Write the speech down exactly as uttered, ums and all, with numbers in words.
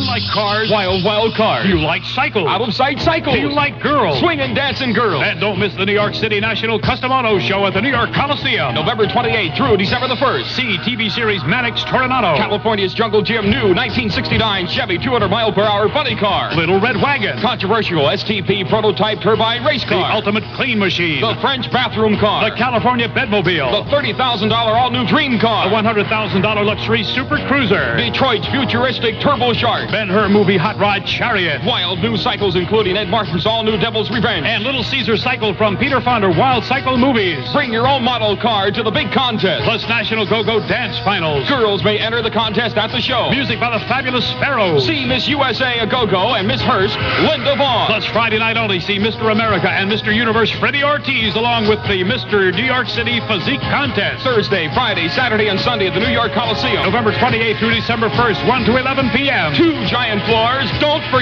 like cars? Wild, wild cars. Do you like cycles? Out-of-sight cycles. Do you like girls? Swinging, dancing girls. And don't miss the New York City National Custom Auto Show at the New York Coliseum. November twenty-eighth through December the first. See T V series Mannix Toronado. California's Jungle Gym new nineteen sixty-nine Chevy two hundred mile per hour funny car. Little Red Wagon. Controversial S T P prototype turbine race The car. Ultimate Clean Machine. The French bathroom car. The California Bedmobile. The thirty thousand dollars all-new Dream car. The one hundred thousand dollars luxury Super Cruiser. Detroit's futuristic Turbo Shark. Ben-Hur movie Hot Rod Chariot. Wild new cycles including Ed Martin's all-new Devil's Revenge. And Little Caesar Cycle from Peter Fonda Wild Cycle Movies. Bring your own model car to the big contest. Plus National Go-Go Dance Finals. Girls may enter the contest at the show. Music by the Fabulous Sparrows. See Miss U S A A Go-Go and Miss Hearst, Linda Vaughn. Plus Friday night only, see Mister America and Mister Universe Freddie Ortiz along with the Mister New York City Physique Contest. Thursday, Friday, Saturday, and Sunday at the New York Coliseum. November twenty-eighth through December first, one to eleven p.m. Two giant floors. Don't forget.